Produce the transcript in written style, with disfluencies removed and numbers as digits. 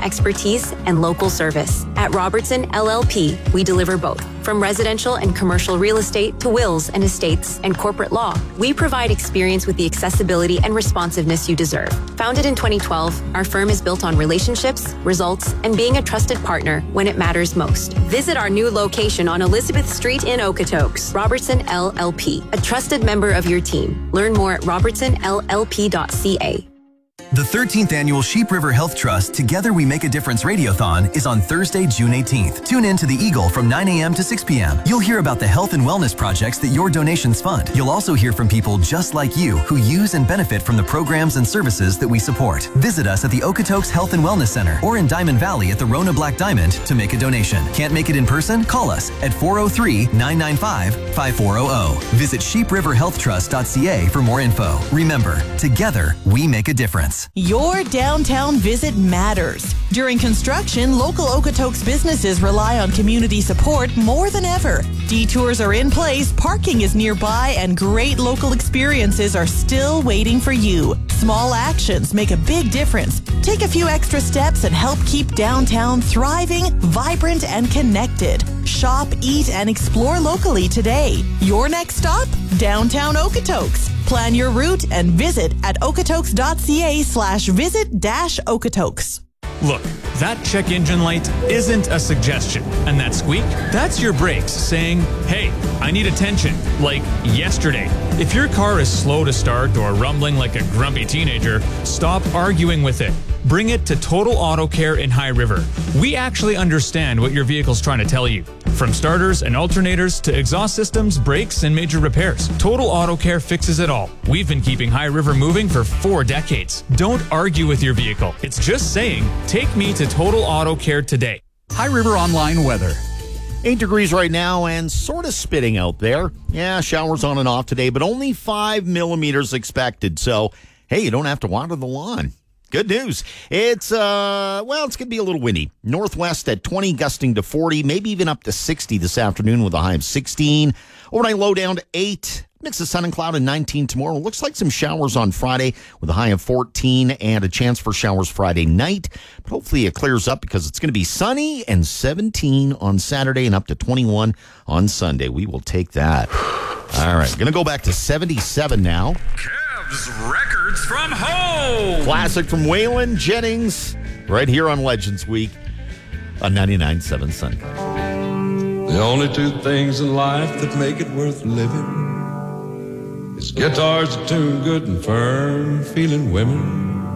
expertise and local service. At Robertson LLP, we deliver both. From residential and commercial real estate to wills and estates and corporate law, we provide experience with the accessibility and responsiveness you deserve. Founded in 2012, our firm is built on relationships, results, and being a trusted partner when it matters most. Visit our new location on Elizabeth Street in Okotoks. Robertson LLP, a trusted member of your team. Learn more at robertsonllp.ca. The 13th Annual Sheep River Health Trust Together We Make a Difference Radiothon is on Thursday, June 18th. Tune in to The Eagle from 9 a.m. to 6 p.m. You'll hear about the health and wellness projects that your donations fund. You'll also hear from people just like you who use and benefit from the programs and services that we support. Visit us at the Okotoks Health and Wellness Center or in Diamond Valley at the Rona Black Diamond to make a donation. Can't make it in person? Call us at 403-995-5400. Visit sheepriverhealthtrust.ca for more info. Remember, together we make a difference. Your downtown visit matters. During construction, local Okotoks businesses rely on community support more than ever. Detours are in place, parking is nearby, and great local experiences are still waiting for you. Small actions make a big difference. Take a few extra steps and help keep downtown thriving, vibrant, and connected. Shop, eat, and explore locally today. Your next stop? Downtown Okotoks. Plan your route and visit at okotoks.ca/visit-Okotoks. Look, that check engine light isn't a suggestion. And that squeak, that's your brakes saying, hey, I need attention, like yesterday. If your car is slow to start or rumbling like a grumpy teenager, stop arguing with it. Bring it to Total Auto Care in High River. We actually understand what your vehicle's trying to tell you. From starters and alternators to exhaust systems, brakes, and major repairs, Total Auto Care fixes it all. We've been keeping High River moving for 4 decades. Don't argue with your vehicle. It's just saying, take me to Total Auto Care today. High River Online weather. 8 degrees right now and sort of spitting out there. Yeah, showers on and off today, but only 5 millimeters expected. So, hey, you don't have to water the lawn. Good news. It's going to be a little windy. Northwest at 20, gusting to 40, maybe even up to 60 this afternoon with a high of 16. Overnight low down to 8. Mix of sun and cloud and 19 tomorrow. Looks like some showers on Friday with a high of 14 and a chance for showers Friday night. But hopefully it clears up because it's going to be sunny and 17 on Saturday and up to 21 on Sunday. We will take that. All right. Going to go back to 77 now. Records from home. Classic from Waylon Jennings right here on Legends Week on 99.7 Sun. The only 2 things in life that make it worth living is guitars that tune good and firm, feeling women